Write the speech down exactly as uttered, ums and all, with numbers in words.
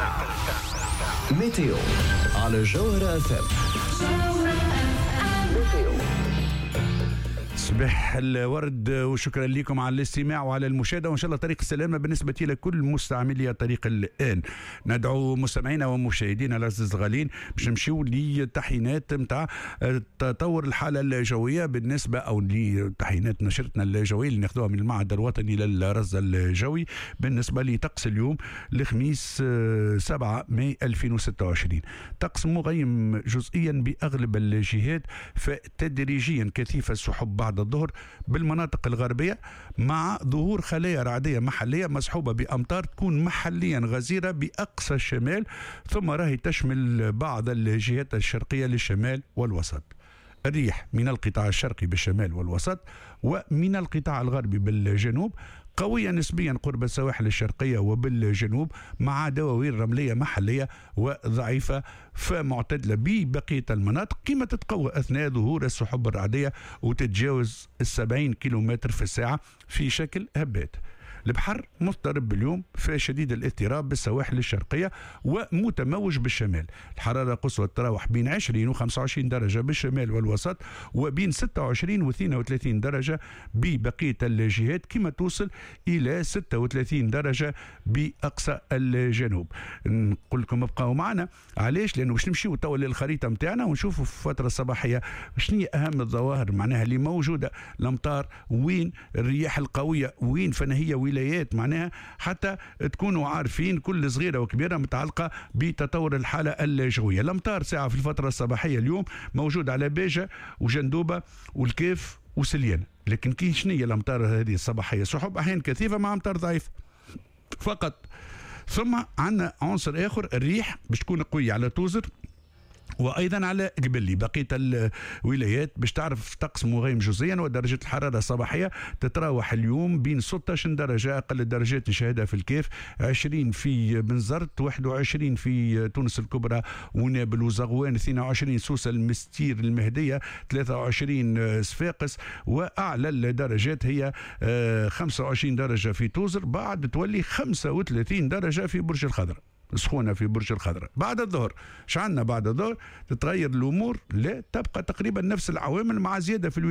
ميتيو على جوهرة اف ام. صباح الورد وشكرا لكم على الاستماع وعلى المشاهدة، وإن شاء الله طريق السلامة بالنسبة لكل مستعملي طريق الآن. ندعو مستمعينا ومشاهدينا العزيز الغالين باش نمشيو لتحيينات متاع تطور الحالة الجوية بالنسبة أو لتحيينات نشرتنا الجوية اللي ناخذوها من المعهد الوطني للرصد الجوي بالنسبة لطقس اليوم لخميس سبعة ماي ألفين وستة وعشرين. طقس مغيم جزئيا بأغلب الجهات، فتدريجيا كثيف السحب بعد الظهر بالمناطق الغربية، مع ظهور خلايا رعدية محلية مصحوبة بأمطار تكون محليا غزيرة بأقصى الشمال، ثم راهي تشمل بعض الجهات الشرقية للشمال والوسط. الريح من القطاع الشرقي بالشمال والوسط ومن القطاع الغربي بالجنوب قوية نسبيا قرب السواحل الشرقية وبالجنوب، مع دواوين رملية محلية وضعيفة فمعتدلة ببقية المناطق، كما تتقوى أثناء ظهور السحب الرعدية وتتجاوز السبعين كيلومتر في الساعة في شكل هبات. البحر مضطرب باليوم فشديد الاضطراب بالسواحل الشرقية ومتموج بالشمال. الحرارة قصوى تتراوح بين عشرين وخمسة وعشرين درجة بالشمال والوسط، وبين ستة وعشرين واثنين وثلاثين درجة ببقية الجهات، كما توصل إلى ستة وثلاثين درجة بأقصى الجنوب. نقول لكم ابقوا معنا، علاش؟ لأنه باش نمشيو توا للخريطة متاعنا ونشوفوا في الفترة الصباحية شنو هي أهم الظواهر معناها اللي موجودة. الأمطار وين، الرياح القوية وين، فانا هي ولايات معناها حتى تكونوا عارفين كل صغيرة وكبيرة متعلقة بتطور الحالة الجوية. الأمطار ساعة في الفترة الصباحية اليوم موجود على باجة وجندوبة والكيف وسليان، لكن كي شنية الأمطار هذه الصباحية؟ سحب أحيان كثيفة مع أمطار ضعيفة فقط. ثم عندنا عنصر آخر، الريح باش تكون قوية على توزر وايضا على قبلي. بقيه الولايات باش تعرف طقس مغيم جزئيا، ودرجه الحراره الصباحيه تتراوح اليوم بين ستة عشر درجه، اقل الدرجات نشاهدها في الكيف عشرين في بنزرت، واحد وعشرين في تونس الكبرى ونابل وزغوان، اثنين وعشرين سوسه المستير المهديه، ثلاثة وعشرين صفاقس، واعلى الدرجات هي خمسة وعشرين درجه في توزر، بعد تولي خمسة وثلاثين درجه في برج الخضر، سخونة في برج الخضراء. بعد الظهر شعلنا بعد الظهر تتغير الأمور، لا تبقى تقريبا نفس العوامل مع زيادة في